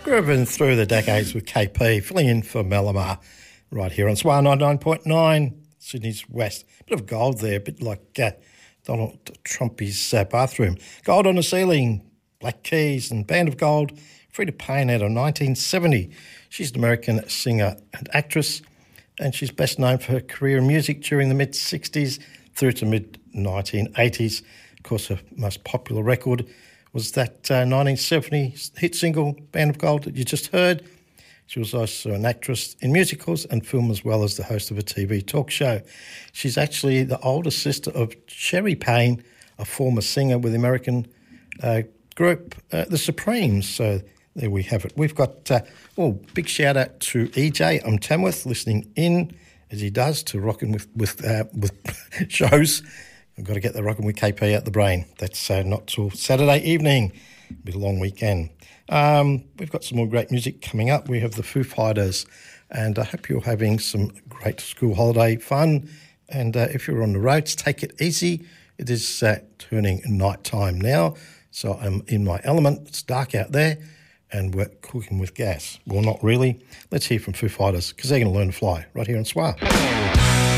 Grooving through the decades with KP, filling in for Malamar right here on SWAR 99.9, Sydney's West. Bit of gold there, a bit like Donald Trumpy's bathroom. Gold on the Ceiling, Black Keys and Band of Gold, Frida Payne out of 1970. She's an American singer and actress, and she's best known for her career in music during the mid-60s through to mid-1980s. Of course, her most popular record was that 1970 hit single, Band of Gold, that you just heard. She was also an actress in musicals and film, as well as the host of a TV talk show. She's actually the older sister of Sherry Payne, a former singer with the American group, The Supremes. So there we have it. We've got, big shout out to EJ Tamworth listening in, as he does, to Rockin' with shows. I've got to get the Rockin' with KP out the brain. That's not till Saturday evening. It'll be a long weekend. We've got some more great music coming up. We have the Foo Fighters, and I hope you're having some great school holiday fun. And if you're on the roads, take it easy. It is turning night time now, so I'm in my element. It's dark out there, and we're cooking with gas. Well, not really. Let's hear from Foo Fighters, because they're going to learn to fly right here on SWAR.